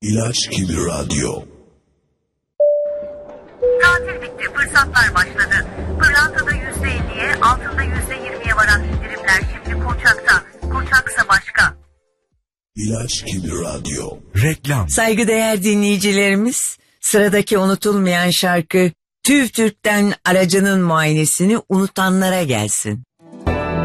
İlaç gibi radyo. Tatil bitti, fırsatlar başladı. Pırlantada %50'ye, altında %20'ye varan indirimler şimdi Koçak'ta. Koçak'sa başka. İlaç gibi radyo. Reklam. Saygıdeğer dinleyicilerimiz, sıradaki unutulmayan şarkı TÜV TÜRK'ten aracının muayenesini unutanlara gelsin.